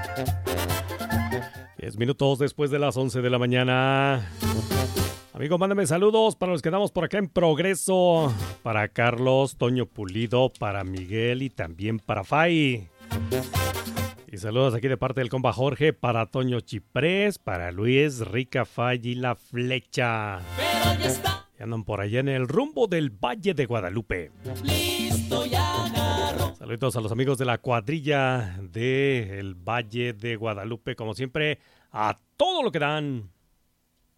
10 minutos después de las 11 de la mañana. Amigos, mándenme saludos para los que andamos por acá en Progreso. Para Carlos, Toño Pulido, para Miguel y también para Fay. Y saludos aquí de parte del compa Jorge para Toño Chiprés, para Luis, Rica, Fay y La Flecha. Pero ya está. Y andan por allá en el rumbo del Valle de Guadalupe. Listo, ya agarro. Saludos a los amigos de la cuadrilla del Valle de Guadalupe. Como siempre, a todo lo que dan.